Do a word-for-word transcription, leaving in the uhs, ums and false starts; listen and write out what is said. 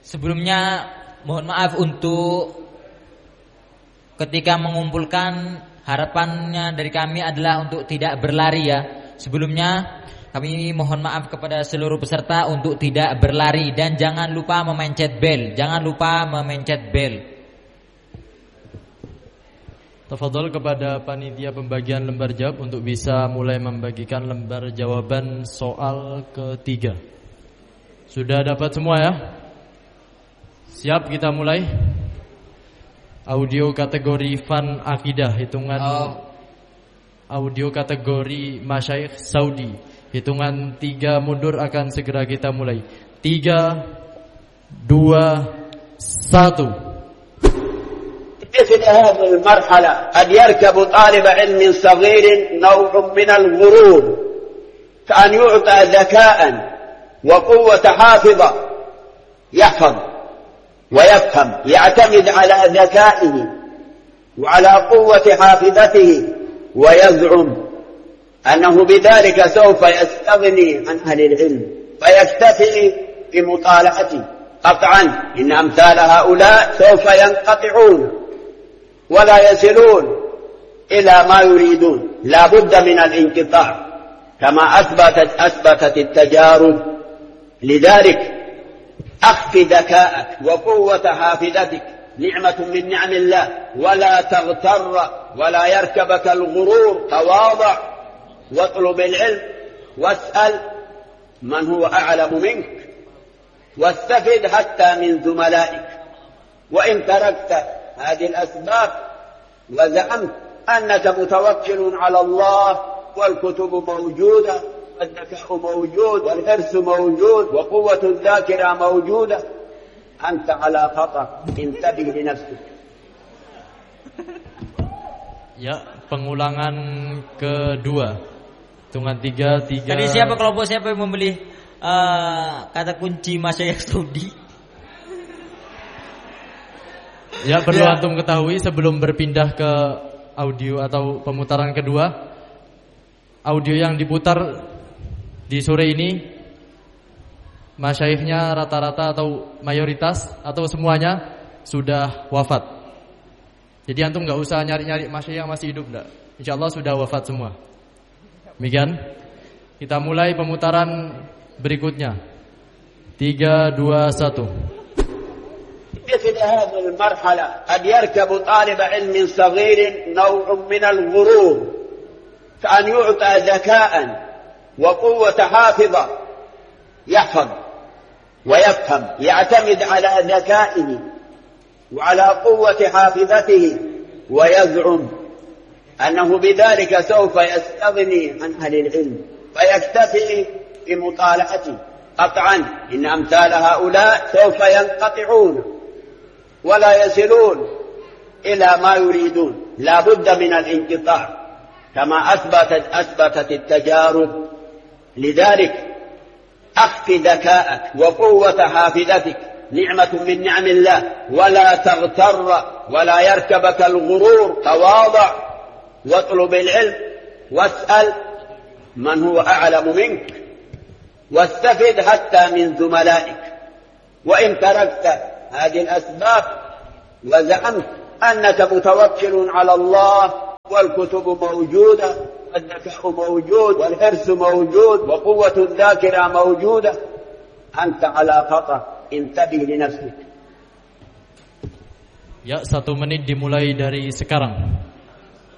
Sebelumnya mohon maaf untuk ketika mengumpulkan, harapannya dari kami adalah untuk tidak berlari ya. Sebelumnya kami mohon maaf kepada seluruh peserta untuk tidak berlari dan jangan lupa memencet bel. Jangan lupa memencet bel. Tafadhol kepada panitia pembagian lembar jawab untuk bisa mulai membagikan lembar jawaban soal ketiga. Sudah dapat semua ya? Siap, kita mulai. Audio kategori Fan Akidah, hitungan oh. Audio kategori Masyayikh Saudi, hitungan tiga mundur akan segera kita mulai. Tiga, dua, satu. مثل هذه المرحلة قد يركب طالب علم صغير نوع من الغرور كأن يعطى ذكاء وقوة حافظة يحفظ ويفهم يعتمد على ذكائه وعلى قوة حافظته ويزعم أنه بذلك سوف يستغني عن أهل العلم فيكتفي بمطالعته. قطعا إن أمثال هؤلاء سوف ينقطعون ولا يصلون إلى ما يريدون. لا بد من الانقطاع كما أثبتت أثبتت التجارب. لذلك أخف ذكاءك وقوة حافظتك نعمة من نعم الله ولا تغتر ولا يركبك الغرور. تواضع واطلب العلم واسأل من هو أعلم منك واستفد حتى من زملائك. وإن تركت هذه الأسباب وزعمت أنك متوكل على الله والكتب موجودة والذكاء موجود والحرص موجود وقوة الذاكرة موجودة أنت على خطر. انتبه لنفسك. Ya, pengulangan kedua. Hitungan tiga, tiga. Tadi siapa kelompok siapa yang membeli uh, kata kunci Masyayikh Saudi? Ya, perlu ya. Antum ketahui sebelum berpindah ke audio atau pemutaran kedua, audio yang diputar di sore ini masyayikhnya rata-rata atau mayoritas atau semuanya sudah wafat. Jadi antum enggak usah nyari-nyari masyayikh yang masih hidup, enggak. Insyaallah sudah wafat semua. Demikian. Kita mulai pemutaran berikutnya. tiga, dua, satu. مثل هذه المرحلة قد يركب طالب علم صغير نوع من الغرور كأن يعطى ذكاء وقوة حافظة يحفظ ويفهم يعتمد على ذكائه وعلى قوة حافظته ويزعم أنه بذلك سوف يستغني عن أهل العلم فيكتفي بمطالعته. قطعا إن أمثال هؤلاء سوف ينقطعون ولا يصلون إلى ما يريدون. لا بد من الانقطاع كما أثبتت أثبتت التجارب. لذلك أخف ذكاءك وقوة حافظتك نعمة من نعم الله ولا تغتر ولا يركبك الغرور. تواضع واطلب العلم واسأل من هو أعلم منك واستفد حتى من زملائك. وإن تركت هذه الأسباب وزعمت أنك متوكل على الله والكتب موجودة والذكاء موجود والحرص موجود وقوة الذاكرة موجودة أنت على خطر. انتبه لنفسك. Ya, satu menit dimulai dari sekarang.